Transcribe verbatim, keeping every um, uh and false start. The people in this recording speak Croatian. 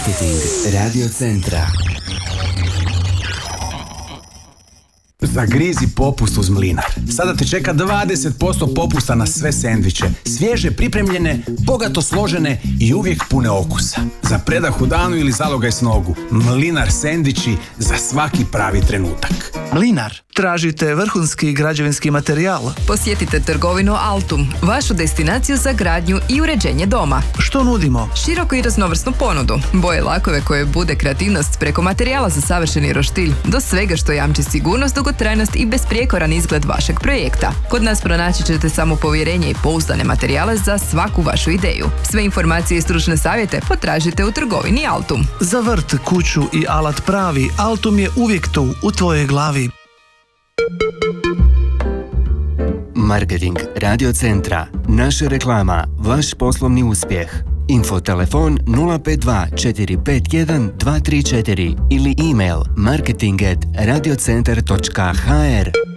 Marketing Radio Centra. Zagrizi popust uz Mlinar. Sada te čeka dvadeset posto popusta na sve sendviče. Svježe, pripremljene, bogato složene i uvijek pune okusa. Za predah u danu ili zalogaj s nogu. Mlinar sendviči za svaki pravi trenutak. Mlinar. Tražite vrhunski građevinski materijal. Posjetite trgovinu Altum, vašu destinaciju za gradnju i uređenje doma. Što nudimo? Široku i raznovrsnu ponudu. Boje lakove koje bude kreativnost preko materijala za savršeni roštilj do svega što jamči sigurnost, dugotrajnost i besprijekoran izgled vašeg projekta. Kod nas pronaći ćete samopovjerenje i pouzdane materijale za svaku vašu ideju. Sve informacije i stručne savjete potražite u trgovini Altum. Za vrt, kuću i alat pravi, Altum je uvijek tu, u tvojoj glavi. Marketing Radio Centra. Naša reklama, vaš poslovni uspjeh. Info telefon nula pet dva četiri pet jedan dva tri četiri ili email marketing at radiocentar točka h r.